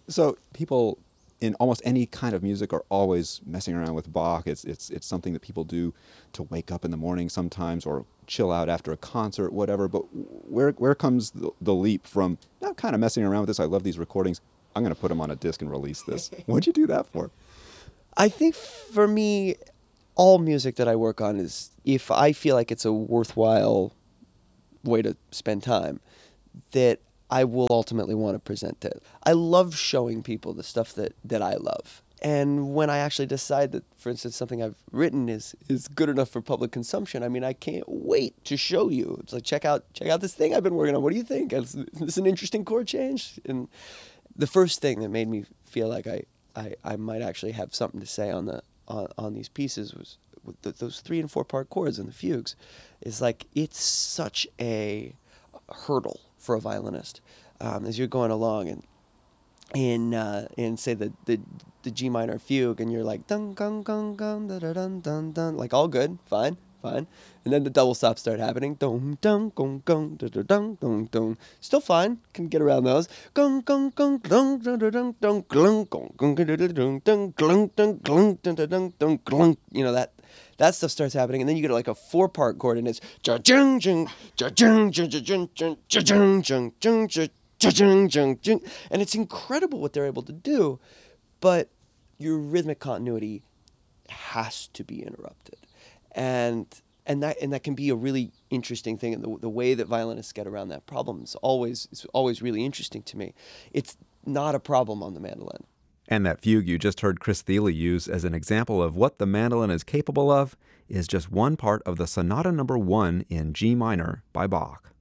So people in almost any kind of music are always messing around with Bach. It's something that people do to wake up in the morning sometimes or chill out after a concert, whatever. But where comes the leap from not kind of messing around with this? I love these recordings. I'm going to put them on a disc and release this. What'd you do that for? I think for me, all music that I work on is if I feel like it's a worthwhile way to spend time, that I will ultimately want to present it. I love showing people the stuff that I love. And when I actually decide that, for instance, something I've written is good enough for public consumption, I mean, I can't wait to show you. It's like check out this thing I've been working on. What do you think? Is this an interesting chord change? And the first thing that made me feel like I might actually have something to say on these pieces was with those 3 and 4 part chords and the fugues. Is like it's such a hurdle for a violinist as you're going along and in say the G minor fugue, and you're like dun dun dun dun dun dun dun dun, like all good, fine, fine, and then the double stops start happening, dun dun dun dun dun dun dun dun, still fine, can get around those, dun dun dun dun dun dun dun dun dun dun dun dun dun dun, you know that stuff starts happening, and then you get like a 4 part chord, and it's ja jung jung ja jung jung jung jung ja jung jung jung ja jung jung jung, and it's incredible what they're able to do, but your rhythmic continuity has to be interrupted, and that can be a really interesting thing, and the way that violinists get around that problem is always really interesting to me. It's not a problem on the mandolin. And that fugue you just heard Chris Thile use as an example of what the mandolin is capable of is just one part of the Sonata Number 1 in G minor by Bach.